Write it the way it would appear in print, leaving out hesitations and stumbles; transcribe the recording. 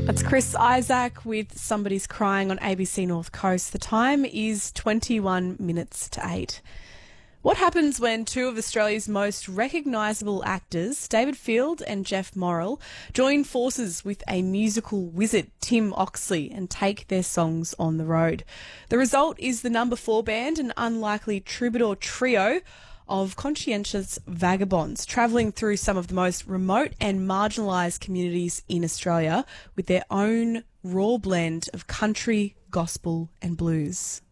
That's Chris Isaac with Somebody's Crying on ABC North Coast. The time is 21 minutes to 8. What happens when two of Australia's most recognisable actors, David Field and Jeff Morrill, join forces with a musical wizard, Tim Oxley, and take their songs on the road? The result is the Number 4 Band, an unlikely troubadour trio of conscientious vagabonds travelling through some of the most remote and marginalised communities in Australia with their own raw blend of country, gospel and blues.